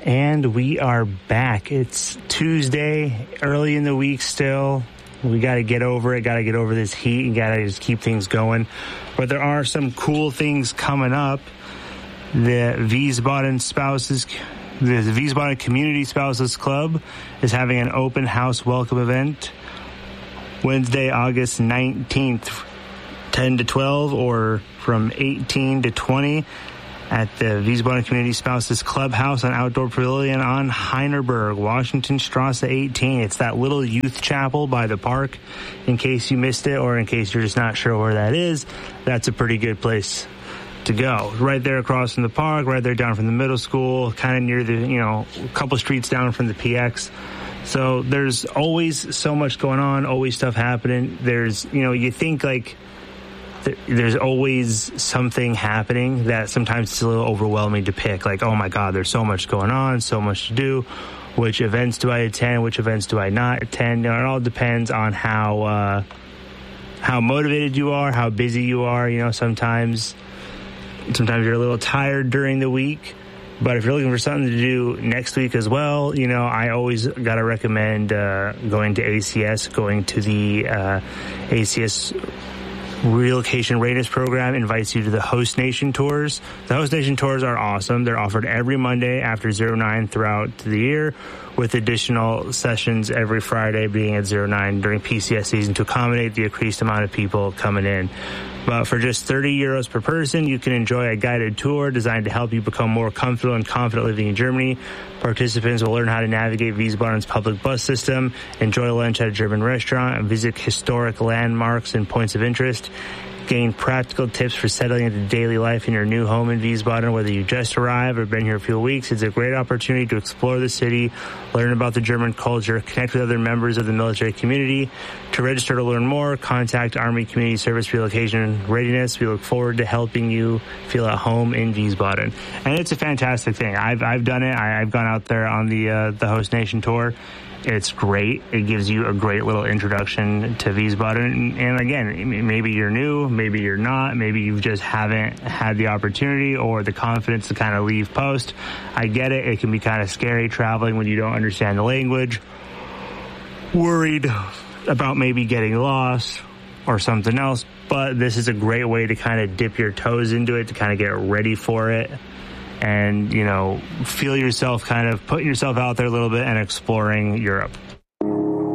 And we are back. It's Tuesday, early in the week still. We got to get over it, got to get over this heat, and got to just keep things going. But there are some cool things coming up. The Wiesbaden Community Spouses Club is having an open house welcome event Wednesday, August 19th, 10 to 12, or from 18 to 20. At the Wiesbaden Community Spouses Clubhouse and Outdoor Pavilion on Heinerberg, Washington Strasse 18. It's that little youth chapel by the park. In case you missed it or in case you're just not sure where that is, that's a pretty good place to go. Right there across from the park, right there down from the middle school, kind of near the, a couple streets down from the PX. So there's always so much going on, always stuff happening. There's, you think like, there's always something happening that sometimes it's a little overwhelming to pick. Like, oh my God, there's so much going on, so much to do. Which events do I attend? Which events do I not attend? It all depends on how motivated you are, how busy you are. Sometimes you're a little tired during the week. But if you're looking for something to do next week as well, I always got to recommend going to ACS, going to the ACS Relocation Readiness Program invites you to the Host Nation Tours. The Host Nation Tours are awesome. They're offered every Monday after 09 throughout the year, with additional sessions every Friday being at 09 during PCS season to accommodate the increased amount of people coming in. But for just €30 per person, you can enjoy a guided tour designed to help you become more comfortable and confident living in Germany. Participants will learn how to navigate Wiesbaden's public bus system, enjoy lunch at a German restaurant, and visit historic landmarks and points of interest. Gain practical tips for settling into daily life in your new home in Wiesbaden. Whether you just arrived or been here a few weeks, it's a great opportunity to explore the city, learn about the German culture, connect with other members of the military community. To register to learn more, contact Army Community Service Relocation Readiness. We look forward to helping you feel at home in Wiesbaden. And it's a fantastic thing. I've done it. I've gone out there on the Host Nation tour. It's great. It gives you a great little introduction to Wiesbaden. And again, maybe you're new, maybe you're not, maybe you just haven't had the opportunity or the confidence to kind of leave post. I get it. It can be kind of scary traveling when you don't understand the language, worried about maybe getting lost or something else. But this is a great way to kind of dip your toes into it, to kind of get ready for it. And, feel yourself kind of putting yourself out there a little bit and exploring Europe.